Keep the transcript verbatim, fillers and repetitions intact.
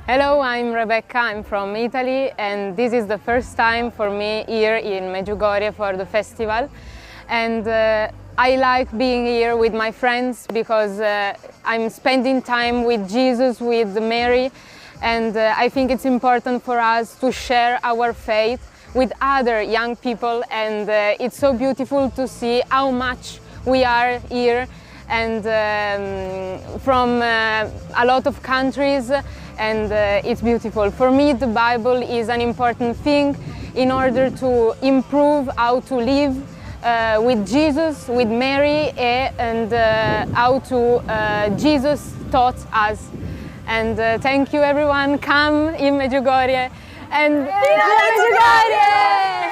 Hello, I'm Rebecca, I'm from Italy, and this is the first time for me here in Medjugorje for the festival. And uh, I like being here with my friends because uh, I'm spending time with Jesus, with Mary, and uh, I think it's important for us to share our faith with other young people, and uh, it's so beautiful to see how much we are here and um, from uh, a lot of countries, and uh, it's beautiful. For me, the Bible is an important thing in order to improve how to live uh, with Jesus, with Mary, eh, and uh, how to uh, Jesus taught us. And uh, thank you everyone, come in Medjugorje and Viva Medjugorje!